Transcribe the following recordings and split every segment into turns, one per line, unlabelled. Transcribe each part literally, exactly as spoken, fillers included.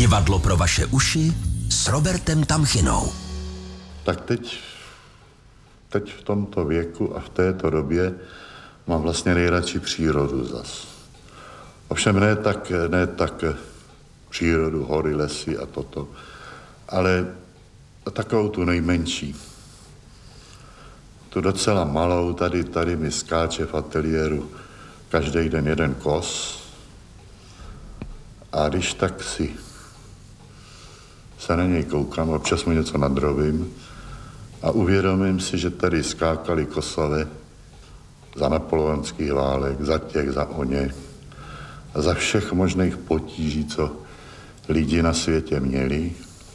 Divadlo pro vaše uši s Robertem Tamchinou.
Tak teď, teď v tomto věku a v této době mám vlastně nejradši přírodu zas. Ovšem ne tak, ne tak přírodu, hory, lesy a toto, ale takovou tu nejmenší. Tu docela malou, tady, tady mi skáče v ateliéru každý den jeden kos. A když tak si se na něj koukám, občas mu něco nadrovím a uvědomím si, že tady skákali kosové za napoleonských válek, za těch, za oně a za všech možných potíží, co lidi na světě měli.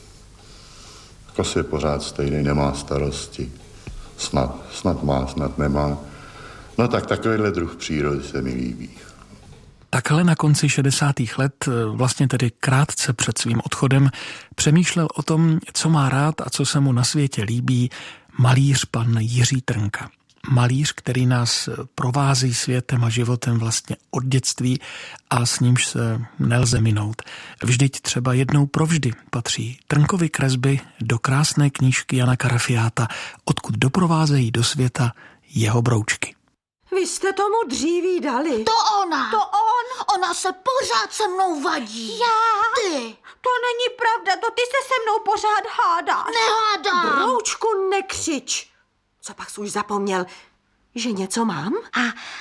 Kos je pořád stejný, nemá starosti. Snad, snad má, snad nemá. No tak takovýhle druh přírody se mi líbí.
Takhle na konci šedesátých let, vlastně tedy krátce před svým odchodem, přemýšlel o tom, co má rád a co se mu na světě líbí, malíř pan Jiří Trnka. Malíř, který nás provází světem a životem vlastně od dětství a s nímž se nelze minout. Vždyť třeba jednou provždy patří Trnkovy kresby do krásné knížky Jana Karafiáta, odkud doprovázejí do světa jeho broučky.
Vy jste tomu dříví dali.
To ona.
To on.
Ona se pořád se mnou vadí.
Já?
Ty.
To není pravda, to ty se se mnou pořád hádáš.
Nehádám.
Broučku, nekřič. Co pak jsi už zapomněl, že něco mám?
A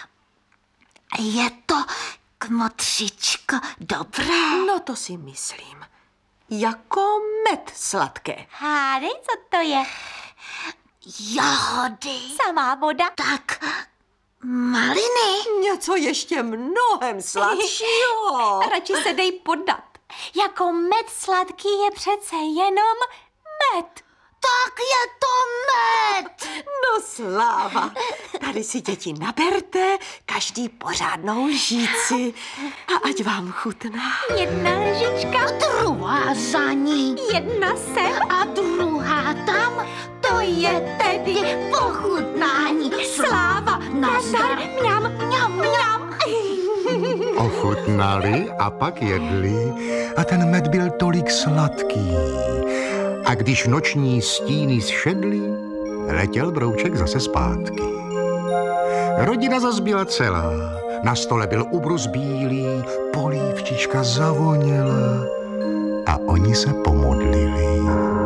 je to, kmotřičko, dobré?
No to si myslím. Jako med sladké.
Hádej, co to je? Jahody.
Samá voda.
Tak, maliny.
Něco ještě mnohem sladšího.
Radši se dej podat. Jako med sladký je přece jenom med.
Tak je to med.
No sláva. Tady si děti naberte, každý pořádnou lžíci. A ať vám chutná.
Jedna lžička,
Druhá za ní.
jedna sem.
A druhá tam.
To je tedy
Pochutnání. Sláva, nazdar.
mňam, mňam, mňam.
Ochutnali a pak jedli a ten med byl tolik sladký. A když noční stíny zšedly, letěl brouček zase zpátky. Rodina zas byla celá, na stole byl ubrus bílý, polívčička zavoněla a oni se pomodlili.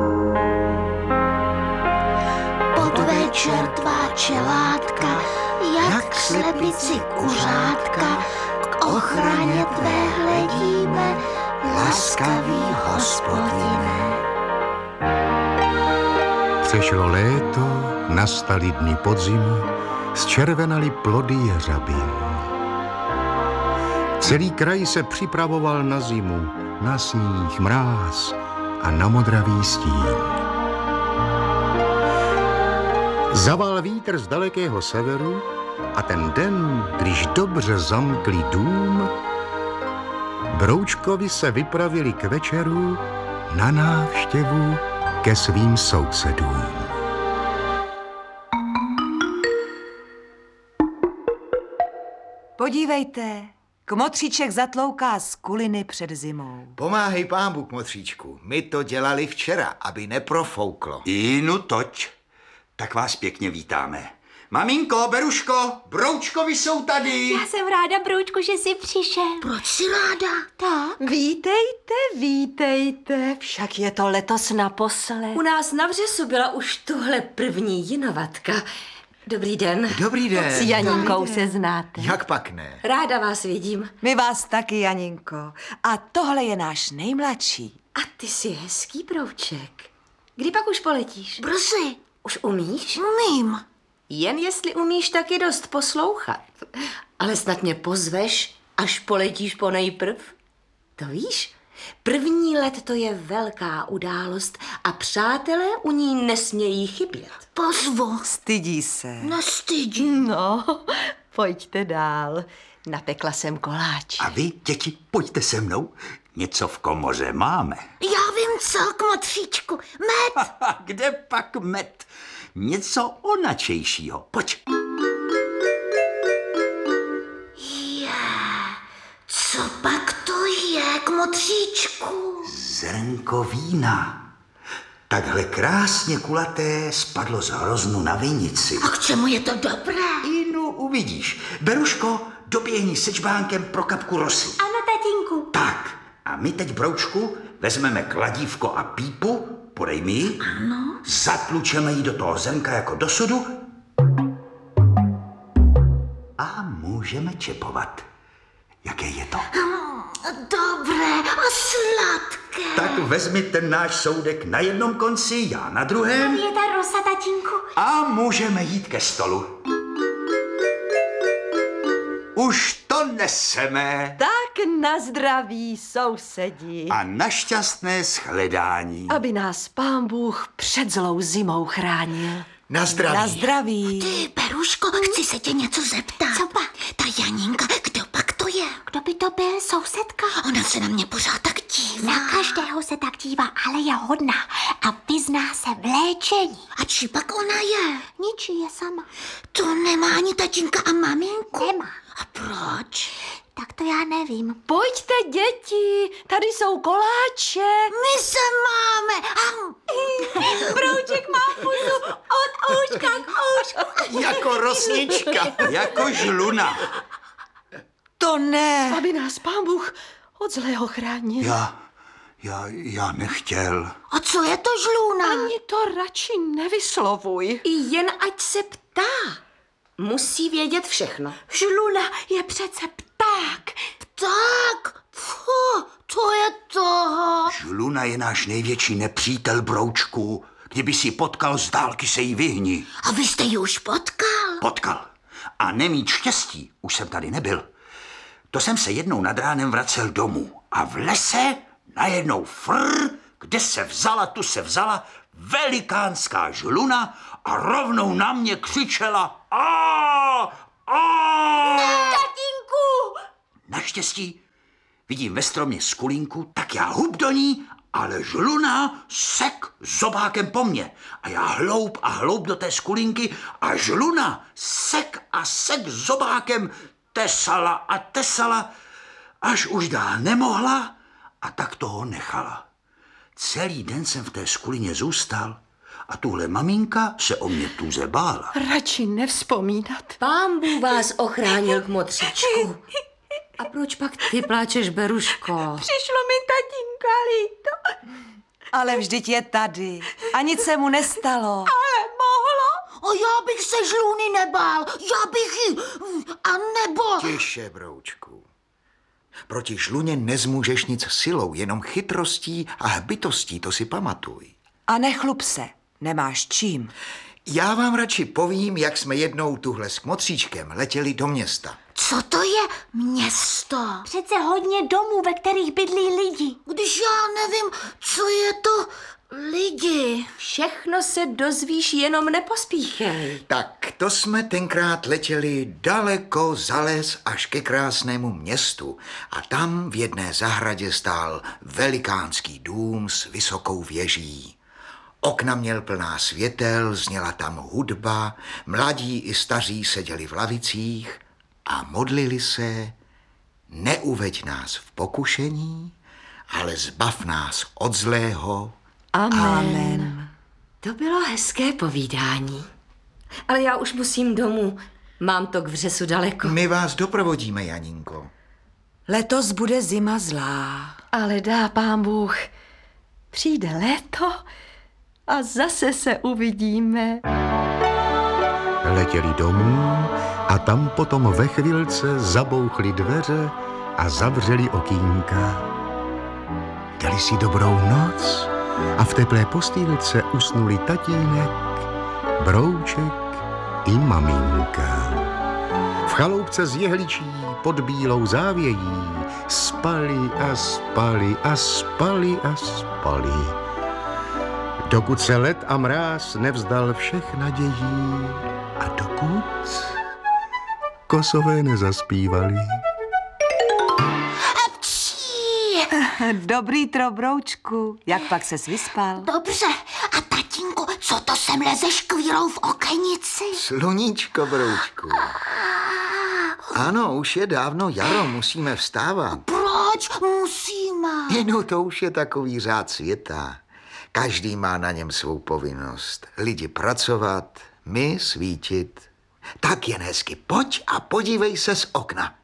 Podvečer tvá čelátka, jak slepici kuřátka, k ochraně tvé hledíme, laskavý Hospodine.
Přešlo léto, nastaly dny podzimu, zčervenaly plody jeřabin. Celý kraj se připravoval na zimu, na sníh, mráz a na modravý stín. Zaval vítr z dalekého severu a ten den, když dobře zamkli dům, broučkovi se vypravili k večeru na návštěvu ke svým sousedům.
Podívejte, kmotříček zatlouká z kuliny před zimou.
Pomáhej pámbu, kmotříčku. My to dělali včera, aby neprofouklo.
Inu toť. Tak vás pěkně vítáme. Maminko, Beruško, broučkovi jsou tady.
Já jsem ráda, broučku, že jsi přišel.
Proč jsi ráda?
Tak.
Vítejte, vítejte, však je to letos naposled.
U nás na Vřesu byla už tuhle první jinovatka. Dobrý den.
Dobrý den.
S Janinkou se znáte.
Jak pak ne?
Ráda vás vidím.
My vás taky, Janinko. A tohle je náš nejmladší.
A ty jsi hezký, brouček. Kdy pak už poletíš?
Brzy.
Už umíš?
Umím.
Jen jestli umíš taky dost poslouchat. Ale snad mě pozveš, až poletíš ponejprv. To víš? První let to je velká událost a přátelé u ní nesmějí chybět.
Pozvu.
Stydí se.
Nestydí.
No, pojďte dál. Napekla jsem koláč.
A vy, děti, pojďte se mnou. Něco v komoře máme.
Já vím co, kmotříčku. Med.
A kde pak med? Něco onačejšího. Pojď.
Je, co pak to je, kmotříčku.
Zrnko vína. Takhle krásně kulaté spadlo z hroznu na vinici.
A k čemu je to dobré?
Inu, uvidíš. Beruško, doběhni se čbánkem pro kapku rosy.
Ano, tatínku.
Tak, a my teď, Broučku, vezmeme kladívko a pípu, podej mi ji.
Ano.
Zatlučeme ji do toho zrnka jako do sudu a můžeme čepovat. Jaké je to?
Dobré a sladké.
Tak vezmi ten náš soudek na jednom konci, já na druhém.
Je ta rosa, tatínku.
A můžeme jít ke stolu. Už to neseme.
Tak na zdraví, sousedi.
A na šťastné shledání.
Aby nás Pán Bůh před zlou zimou chránil.
Na zdraví.
Na zdraví.
Ty, Beruško, chci se tě něco zeptat.
Co pak?
Ta Janinka, kdo pak to je?
Kdo by to byl, sousedka?
Ona se na mě pořád tak dívá.
Na každého se tak dívá, ale je hodná a vyzná se v léčení.
A či pak ona je?
Ničí je sama.
To nemá ani tatínka a maminku.
Nemá.
A proč?
Tak to já nevím.
Pojďte, děti, tady jsou koláče.
My se máme. Am.
Brouček má pusu od ouška k oušku.
Jako rosnička.
Jako žluna.
To ne. Aby nás Pán Bůh od zlého chránil.
Já, já, já nechtěl.
A co je to žluna?
Ani to radši nevyslovuj.
I jen ať se ptá. Musí vědět všechno.
Žluna je přece pták.
Tak, Fuh, to je toho.
Žluna je náš největší nepřítel, Broučku. Kdyby si potkal, z dálky se jí vyhni.
A vy jste ji už potkal?
Potkal. A nemít štěstí, už jsem tady nebyl. To jsem se jednou nad ránem vracel domů. A v lese najednou frr, kde se vzala, tu se vzala velikánská žluna a rovnou na mě křičela a a
Tatínku!
Naštěstí vidím ve stromě skulinku, tak já hub do ní, ale žluna sek zobákem po mně. A já hloub a hloub do té skulinky a žluna sek a sek zobákem tesala a tesala, až už dál nemohla a tak toho nechala. Celý den jsem v té skulině zůstal a tuhle maminka se o mě tuze bála.
Radši nevzpomínat.
Pán Bůh vás ochránil, kmotříčku. A proč pak ty pláčeš, Beruško?
Přišlo mi tatínka líto.
Ale vždyť je tady. A nic se mu nestalo.
Ale mohlo.
O, já bych se žluny nebál. Já bych ji... A nebo...
Tiše, Broučku. Proti žluně nezmůžeš nic silou, jenom chytrostí a hbitostí, to si pamatuj.
A nechlup se. Nemáš čím.
Já vám radši povím, jak jsme jednou tuhle s kmotříčkem letěli do města.
Co to je město?
Přece hodně domů, ve kterých bydlí lidi.
Když já nevím, co je to lidi.
Všechno se dozvíš, jenom nepospíchej.
Tak to jsme tenkrát letěli daleko za les až ke krásnému městu. A tam v jedné zahradě stál velikánský dům s vysokou věží. Okna měl plná světel, zněla tam hudba, mladí i staří seděli v lavicích a modlili se: neuveď nás v pokušení, ale zbav nás od zlého.
Amen. Amen. To bylo hezké povídání. Ale já už musím domů. Mám to k vřesu daleko.
My vás doprovodíme, Janinko.
Letos bude zima zlá. Ale dá Pán Bůh. Přijde léto a zase se uvidíme.
Letěli domů a tam potom ve chvilce zabouchly dveře a zavřeli okýnka. Dali si dobrou noc a v teplé postýlce usnuli tatínek, Brouček i maminka. V chaloupce z jehličí pod bílou závějí spali a spali a spali a spali. Dokud se led a mráz nevzdal všech nadějí a dokud kosové nezaspívali.
Dobrý trobroučku, jak pak ses vyspal?
Dobře. A tatínku, co to sem leze škvírou v okenici?
Sluníčko, Broučku. Ano, už je dávno jaro, musíme vstávat.
Proč? Proč musíme?
No to už je takový řád světa. Každý má na něm svou povinnost. Lidi pracovat, my svítit. Tak jen hezky pojď a podívej se z okna.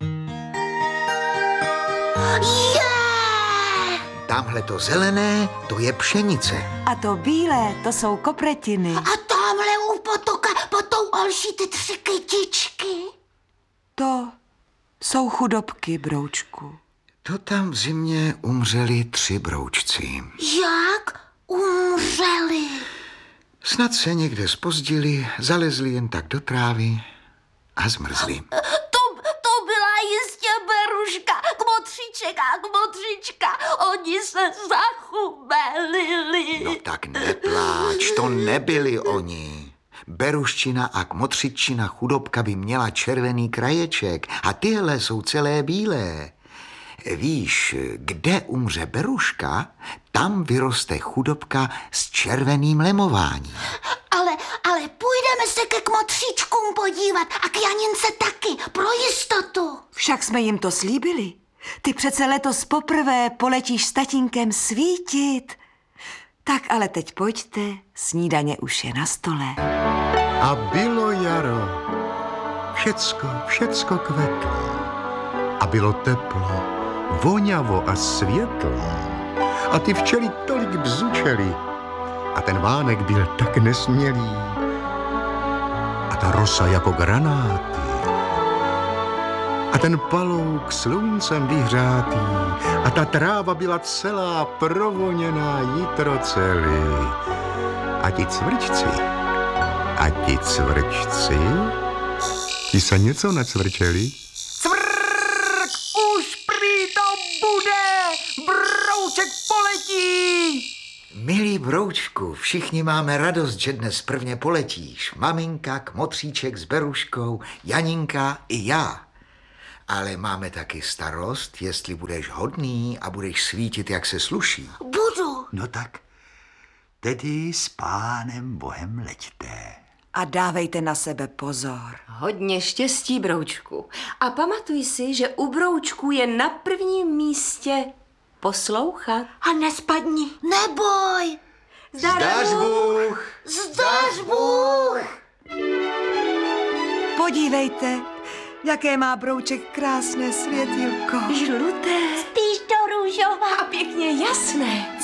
Je!
Tamhle to zelené, to je pšenice.
A to bílé, to jsou kopretiny.
A tamhle u potoka pod tou olší ty tři kytičky.
To jsou chudobky, broučku.
To tam v zimě umřeli tři broučci.
Jak umřeli?
Snad se někde zpozdili, zalezli jen tak do trávy a zmrzli.
To, to byla jistě beruška, kmotříček a kmotříčka. Oni se zachubelili.
No tak nepláč, to nebyli oni. Beruščina a kmotřičina chudobka by měla červený kraječek a tyhle jsou celé bílé. Víš, kde umře beruška, tam vyroste chudobka s červeným lemováním.
Ale, ale půjdeme se ke kmotříčkům podívat a k Janince taky, pro jistotu.
Však jsme jim to slíbili. Ty přece letos poprvé poletíš s tatínkem svítit. Tak ale teď pojďte, snídaně už je na stole.
A bylo jaro. Všecko, všecko kvetlo. A bylo teplo, voňavo a světlo. A ty včely tolik bzučely. A ten vánek byl tak nesmělý. A ta rosa jako granáty. A ten palouk sluncem vyhřátý. A ta tráva byla celá provoněná jitrocelý. A ti cvrčci, a ti cvrčci, ti se něco necvrčeli?
Cvrk, už prý to bude, brouček poletí. Milý broučku, všichni máme radost, že dnes prvně poletíš. Maminka, kmotříček s beruškou, Janinka i já. Ale máme taky starost, jestli budeš hodný a budeš svítit, jak se sluší.
Budu.
No tak, tedy s pánem Bohem leďte.
A dávejte na sebe pozor.
Hodně štěstí, broučku. A pamatuj si, že u broučku je na prvním místě poslouchat.
A nespadni. Neboj.
Zdař Bůh.
Zdař Bůh.
Podívejte, jaké má brouček krásné světýlko.
Žluté.
Spíš do růžova.
A pěkně jasné.